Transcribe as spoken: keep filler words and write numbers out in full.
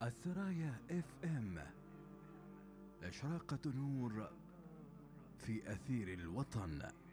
الثرايا اف ام، إشراقة نور في أثير الوطن.